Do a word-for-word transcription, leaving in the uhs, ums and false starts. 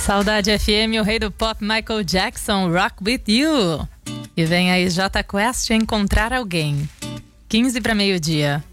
Saudade F M, o rei do pop Michael Jackson, Rock With You. E vem aí Jota Quest, Encontrar Alguém. quinze para meio-dia.